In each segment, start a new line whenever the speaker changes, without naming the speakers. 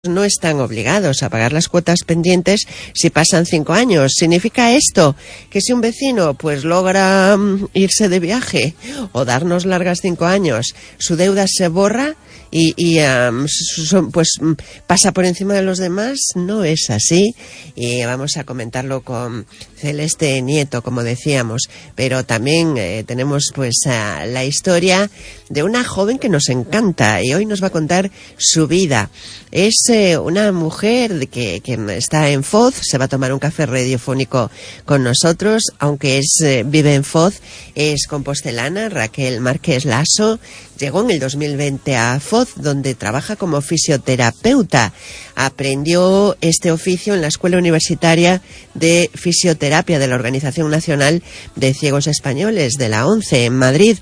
no están obligados a pagar las cuotas pendientes si pasan 5 años. ¿Significa esto que si un vecino pues logra irse de viaje o darnos largas 5 años, su deuda se borra y pues pasa por encima de los demás? No es así, y vamos a comentarlo con Celeste Nieto, como decíamos, pero también tenemos pues la historia de una joven que nos encanta y hoy nos va a contar su vida. Es una mujer que está en Foz, se va a tomar un café radiofónico con nosotros, aunque vive en Foz, es compostelana. Raquel Márquez Lasso llegó en el 2020 a Foz, donde trabaja como fisioterapeuta. Aprendió este oficio en la Escuela Universitaria de Fisioterapia de la Organización Nacional de Ciegos Españoles, de la ONCE, en Madrid.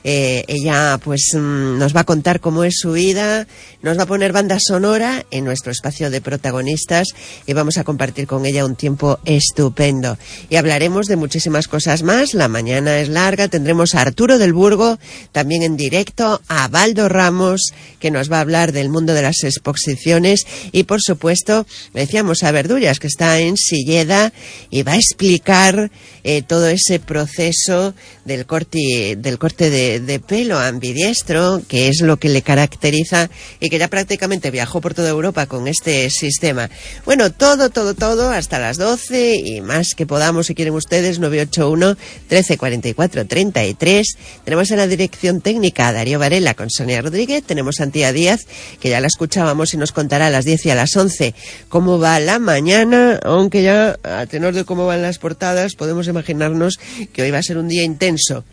Ella pues nos va a contar cómo es su vida, nos va a poner banda sonora en nuestro espacio de protagonistas y vamos a compartir con ella un tiempo estupendo. Y hablaremos de muchísimas cosas más. La mañana es larga, tendremos a Arturo del Burgo también en directo, a Baldo Ramos, que nos va a hablar del mundo de las exposiciones, y por supuesto decíamos a Verdullas, que está en Silleda y va a explicar todo ese proceso del corte de pelo ambidiestro, que es lo que le caracteriza y que ya prácticamente viajó por toda Europa con este sistema. Bueno, todo hasta las 12 y más que podamos, si quieren ustedes. 981 13 44 33. Tenemos en la dirección técnica a Darío Varela con Sonia Rodríguez. Tenemos a Antía Díaz, que ya la escuchábamos y nos contará a las 10 y a las 11 cómo va la mañana, aunque ya a tenor de cómo van las portadas podemos imaginarnos que hoy va a ser un día intenso.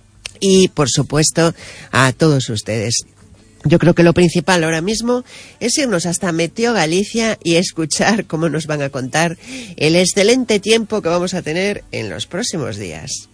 Y por supuesto a todos ustedes. Yo creo que lo principal ahora mismo es irnos hasta Meteo Galicia y escuchar cómo nos van a contar el excelente tiempo que vamos a tener en los próximos días.